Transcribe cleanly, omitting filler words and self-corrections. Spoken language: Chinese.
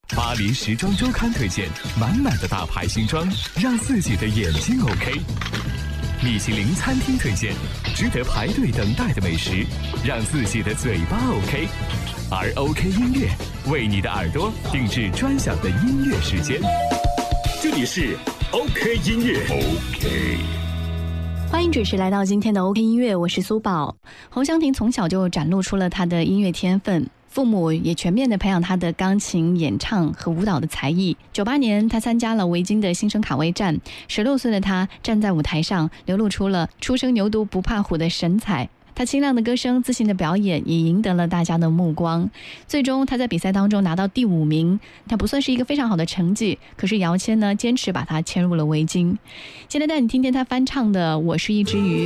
巴黎时装周刊推荐满满的大牌新装，让自己的眼睛 OK。米其林餐厅推荐值得排队等待的美食，让自己的嘴巴 OK。而 OK 音乐为你的耳朵定制专享的音乐时间。这里是 OK 音乐 OK。 欢迎准时来到今天的 OK 音乐，我是苏宝。侯湘婷从小就展露出了她的音乐天分，父母也全面地培养她的钢琴、演唱和舞蹈的才艺。98年，她参加了维京的新生卡位战，16岁的她站在舞台上，流露出了初生牛犊不怕虎的神采。她清亮的歌声、自信的表演也赢得了大家的目光。最终，她在比赛当中拿到第5名，她不算是一个非常好的成绩，可是姚谦呢，坚持把她签入了维京。现在带你听听她翻唱的《我是一只鱼》。